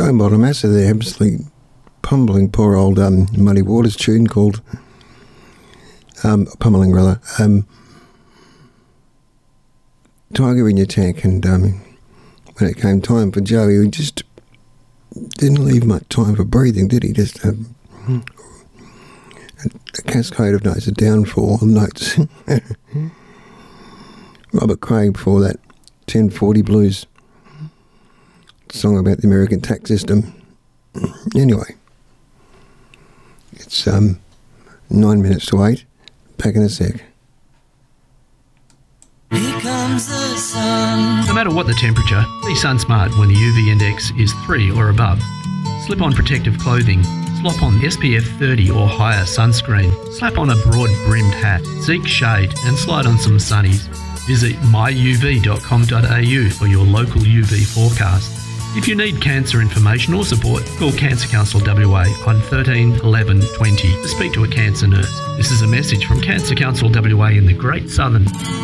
Stone Bottom Acid, they're absolutely pummeling poor old Muddy Waters tune called Pummeling, rather. Tiger in Your Tank, and when it came time for Joey, he just didn't leave much time for breathing, did he? Just a cascade of notes, a downfall of notes. Robert Craig before that, 1040 Blues song about the American tax system. Anyway, it's 9 minutes to 8. Back in a sec. Here comes the sun. No matter what the temperature, be SunSmart when the UV index is 3 or above. Slip on protective clothing, slop on SPF 30 or higher sunscreen, slap on a broad-brimmed hat, seek shade and slide on some sunnies. Visit myuv.com.au for your local UV forecast. If you need cancer information or support, call Cancer Council WA on 13 11 20 to speak to a cancer nurse. This is a message from Cancer Council WA in the Great Southern.